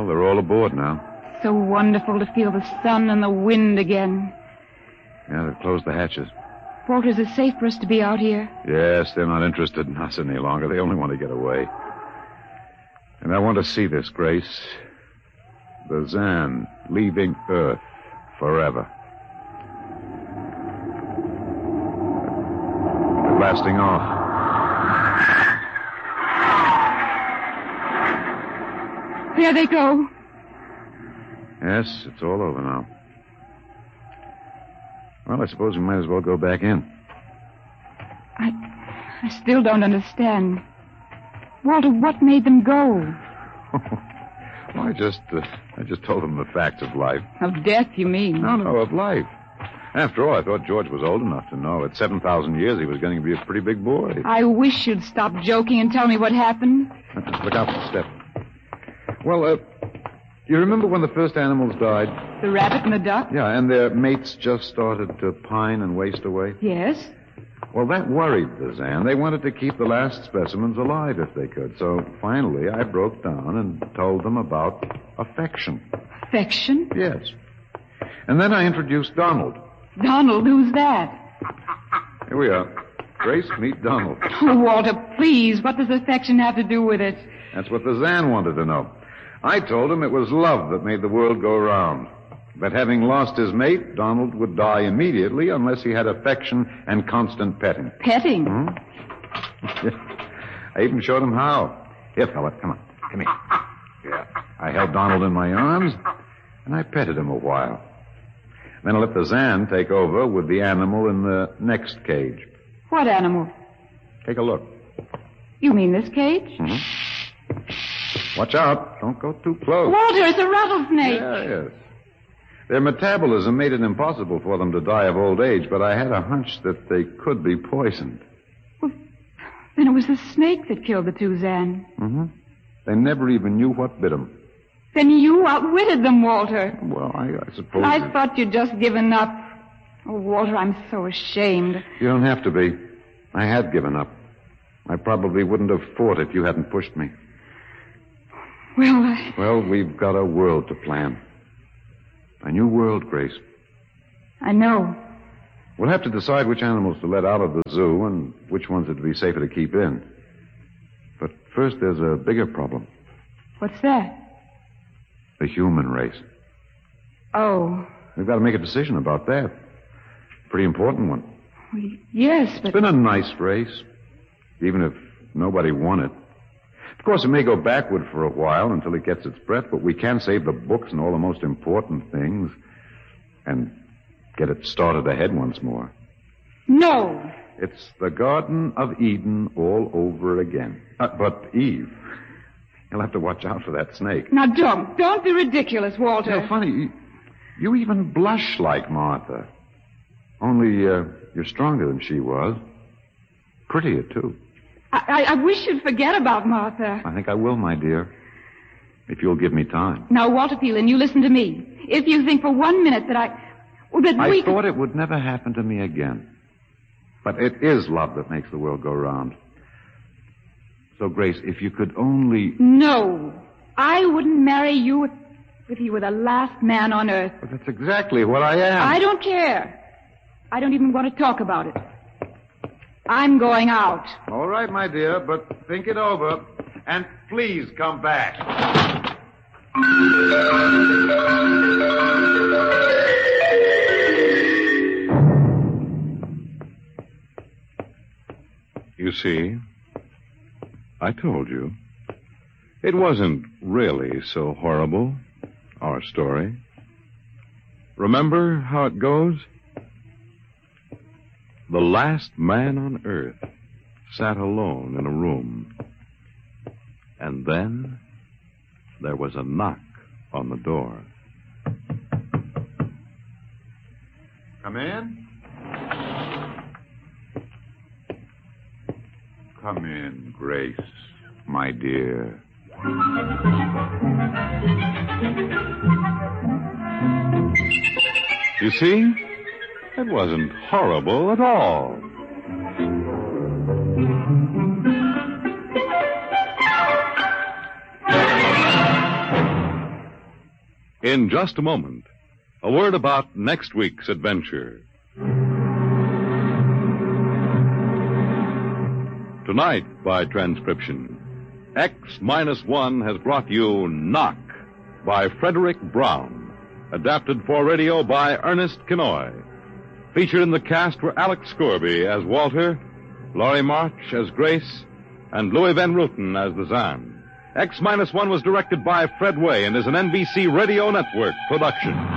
Well, they're all aboard now. So wonderful to feel the sun and the wind again. Yeah, they've closed the hatches. Walter, is it safe for us to be out here? Yes, they're not interested in us any longer. They only want to get away. And I want to see this, Grace. The Zan leaving Earth forever. They're blasting off. There they go. Yes, it's all over now. Well, I suppose we might as well go back in. I still don't understand. Walter, what made them go? Well, I just told them the facts of life. Of death, you mean? No, of life. After all, I thought George was old enough to know at 7,000 years he was going to be a pretty big boy. I wish you'd stop joking and tell me what happened. Look out for the step. Well, you remember when the first animals died? The rabbit and the duck? Yeah, and their mates just started to pine and waste away? Yes. Well, that worried the Zan. They wanted to keep the last specimens alive if they could. So finally, I broke down and told them about affection. Affection? Yes. And then I introduced Donald. Donald? Who's that? Here we are. Grace, meet Donald. Oh, Walter, please. What does affection have to do with it? That's what the Zan wanted to know. I told him it was love that made the world go round. That having lost his mate, Donald would die immediately unless he had affection and constant petting. Petting? I even showed him how. Here, fella, come on. Come here. Yeah. I held Donald in my arms, and I petted him a while. Then I let the Zan take over with the animal in the next cage. What animal? Take a look. You mean this cage? Mm-hmm. Watch out. Don't go too close. Walter, it's a rattlesnake. Yes. Their metabolism made it impossible for them to die of old age, but I had a hunch that they could be poisoned. Well, then it was the snake that killed the two Zan. Mm-hmm. They never even knew what bit them. Then you outwitted them, Walter. Well, I suppose... I thought you'd just given up. Oh, Walter, I'm so ashamed. You don't have to be. I had given up. I probably wouldn't have fought if you hadn't pushed me. Well, we've got a world to plan. A new world, Grace. I know. We'll have to decide which animals to let out of the zoo and which ones it'd be safer to keep in. But first, there's a bigger problem. What's that? The human race. Oh. We've got to make a decision about that. Pretty important one. Well, yes, but... It's been a nice race, even if nobody won it. Of course, it may go backward for a while until it gets its breath, but we can save the books and all the most important things and get it started ahead once more. No. It's the Garden of Eden all over again. But Eve, you'll have to watch out for that snake. Now, don't be ridiculous, Walter. You know, funny, you even blush like Martha. Only you're stronger than she was. Prettier, too. I wish you'd forget about Martha. I think I will, my dear. If you'll give me time. Now, Walter Phelan, you listen to me. If you think for 1 minute that I thought it would never happen to me again. But it is love that makes the world go round. So, Grace, if you could only... No. I wouldn't marry you if you were the last man on earth. But that's exactly what I am. I don't care. I don't even want to talk about it. I'm going out. All right, my dear, but think it over. And please come back. You see, I told you. It wasn't really so horrible, our story. Remember how it goes? The last man on earth sat alone in a room. And then there was a knock on the door. Come in. Come in, Grace, my dear. You see? It wasn't horrible at all. In just a moment, a word about next week's adventure. Tonight, by transcription, X-1 has brought you Knock by Frederick Brown, adapted for radio by Ernest Kinoy. Featured in the cast were Alex Scourby as Walter, Laurie March as Grace, and Louis Van Ruten as the Zan. X-1 was directed by Fred Way and is an NBC Radio Network production.